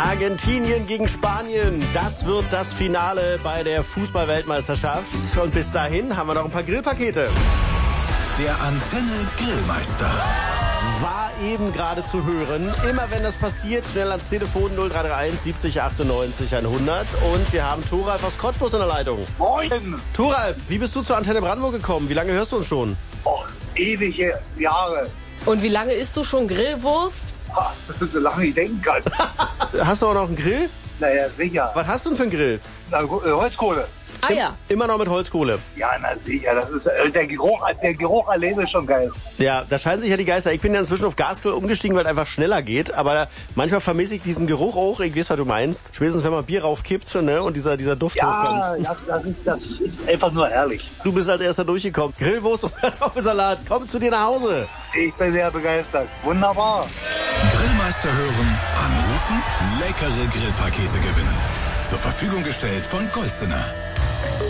Argentinien gegen Spanien, das wird das Finale bei der Fußball-Weltmeisterschaft. Und bis dahin haben wir noch ein paar Grillpakete. Der Antenne Grillmeister. War eben gerade zu hören. Immer wenn das passiert, schnell ans Telefon 0331 70 98 100. Und wir haben Thoralf aus Cottbus in der Leitung. Moin! Thoralf, wie bist du zur Antenne Brandenburg gekommen? Wie lange hörst du uns schon? Oh, ewige Jahre. Und wie lange isst du schon Grillwurst? Ha, solange ich denken kann. Hast du auch noch einen Grill? Naja, sicher. Was hast du denn für einen Grill? Na, Holzkohle. Ah ja. Immer noch mit Holzkohle. Ja, na sicher. Das ist, der Geruch allein ist schon geil. Ja, da scheinen sich ja die Geister. Ich bin ja inzwischen auf Gasgrill umgestiegen, weil es einfach schneller geht. Aber manchmal vermisse ich diesen Geruch auch. Ich weiß, was du meinst. Spätestens, wenn man Bier raufkippt, ne, und dieser Duft hochkommt. Ja, das ist einfach nur herrlich. Du bist als erster durchgekommen. Grillwurst und Kartoffelsalat. Komm zu dir nach Hause. Ich bin sehr begeistert. Wunderbar. Grillmeister hören, anrufen, leckere Grillpakete gewinnen. Zur Verfügung gestellt von Golsener.